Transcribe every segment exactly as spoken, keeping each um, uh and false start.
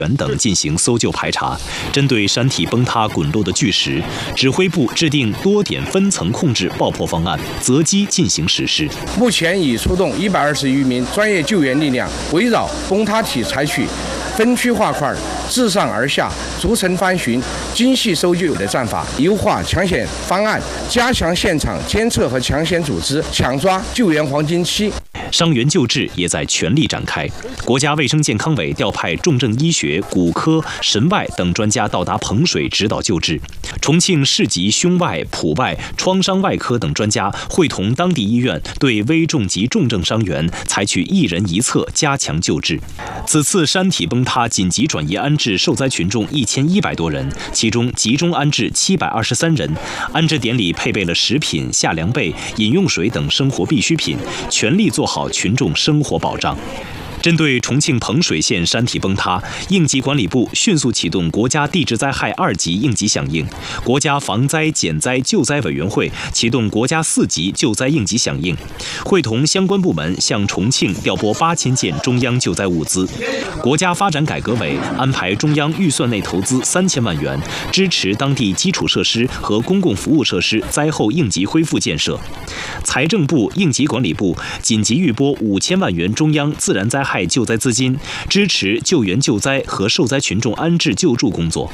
园等进行搜救排查，针对山体崩塌滚落的巨石，指挥部制定多点分层控制爆破方案，择机进行实施。 目前已出动一百二十余名专业救援力量，围绕崩塌体采取分区划块、自上而下、逐层翻寻、精细搜救的战法，优化抢险方案，加强现场监测和抢险组织，抢抓救援黄金期。 伤员救治也在全力展开。国家卫生健康委调派重症医学、骨科、神外等专家到达彭水指导救治。重庆市级胸外、普外、创伤外科等专家会同当地医院，对危重及重症伤员采取一人一侧加强救治。此次山体崩塌紧急转移安置受灾群众一千一百多人，其中集中安置七百二十三人。安置点里配备了食品、夏凉被、饮用水等生活必需品，全力做好群众生活保障。针对重庆彭水县山体崩塌，应急管理部迅速启动国家地质灾害二级应急响应，国家防灾减灾救灾委员会启动国家四级救灾应急响应，会同相关部门向重庆调拨八千件中央救灾物资。国家发展改革委安排中央预算内投资三千万元，支持当地基础设施和公共服务设施灾后应急恢复建设。财政部、应急管理部紧急预拨五千万元中央自然灾害救灾资金，支持救援救灾和受灾群众安置救助工作。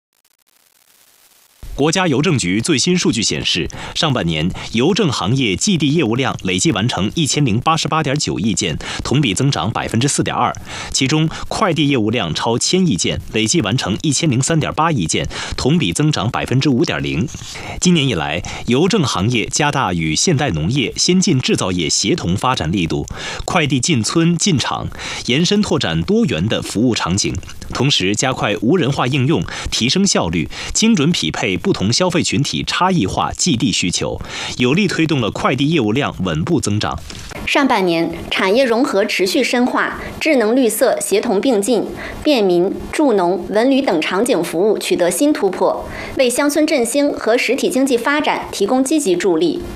国家邮政局最新数据显示，上半年邮政行业寄递业务量累计完成一千零八十八点九亿件，同比增长百分之四点二。其中，快递业务量超千亿件，累计完成一千零三点八亿件，同比增长百分之五点零。今年以来，邮政行业加大与现代农业、先进制造业协同发展力度，快递进村进厂，延伸拓展多元的服务场景，同时加快无人化应用，提升效率，精准匹配不同消费群体差异化寄递需求，有力推动了快递业务量稳步增长。 上半年，产业融合持续深化，智能绿色协同并进，便民、助农、文旅等场景服务取得新突破，为乡村振兴和实体经济发展提供积极助力。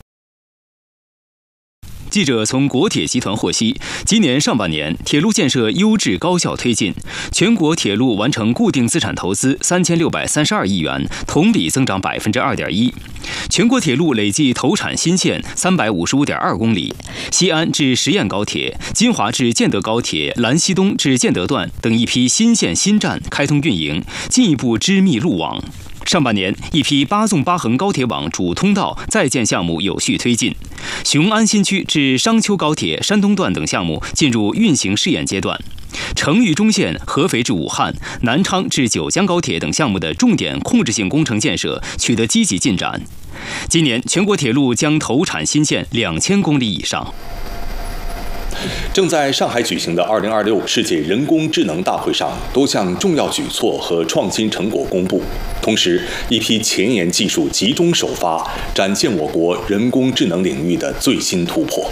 记者从国铁集团获悉，今年上半年铁路建设优质高效推进，全国铁路完成固定资产投资三千六百三十二亿元，同比增长百分之二点一。全国铁路累计投产新线三百五十五点二公里，西安至十堰高铁、金华至建德高铁、兰西东至建德段等一批新线新站开通运营，进一步织密路网。上半年，一批八纵八横高铁网主通道在建项目有序推进，雄安新区至商丘高铁山东段等项目进入运行试验阶段。成渝中线合肥至武汉、南昌至九江高铁等项目的重点控制性工程建设取得积极进展。今年，全国铁路将投产新线两千公里以上。 正在上海举行的二零二六世界人工智能大会上，多项重要举措和创新成果公布，同时一批前沿技术集中首发，展现我国人工智能领域的最新突破。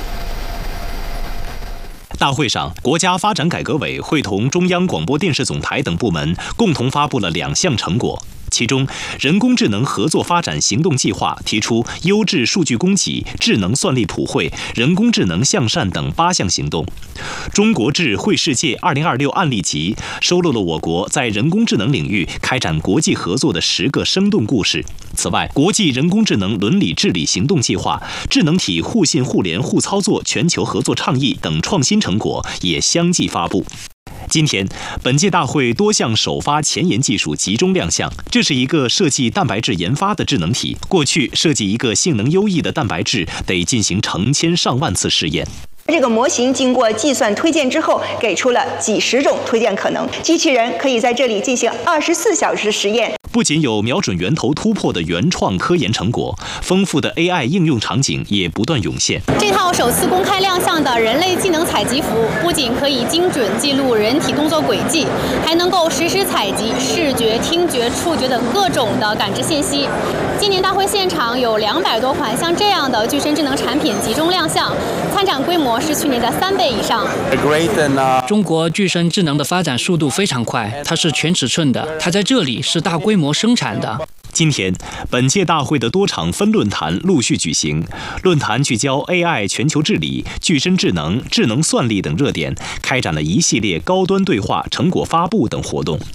大会上，国家发展改革委会同中央广播电视总台等部门共同发布了两项成果。其中，人工智能合作发展行动计划提出优质数据供给、智能算力普惠、人工智能向善等八项行动。中国智慧世界二零二六案例集收录了我国在人工智能领域开展国际合作的十个生动故事。此外，国际人工智能伦理治理行动计划、智能体互信互联互操作全球合作倡议等创新成果也相继发布。今天，本届大会多项首发前沿技术集中亮相。这是一个设计蛋白质研发的智能体。过去设计一个性能优异的蛋白质，得进行成千上万次试验。 这个模型经过计算推荐之后，给出了几十种推荐可能。机器人可以在这里进行二十四小时实验。 不仅有瞄准源头突破的原创科研成果，丰富的 A I 应用场景也不断涌现。 这套首次公开亮相的人类技能采集服，不仅可以精准记录人体动作轨迹，还能够实时采集视觉、听觉、触觉等各种的感知信息。今年大会现场有两百多款像这样的具身智能产品集中亮相，参展规模是去年的三倍以上。 中国具身智能的发展速度非常快，它是全尺寸的，它在这里是大规模生产的。 今天，本届大会的多场分论坛陆续举行，论坛聚焦 A I 全球治理、具身智能、智能算力等热点，开展了一系列高端对话、成果发布等活动。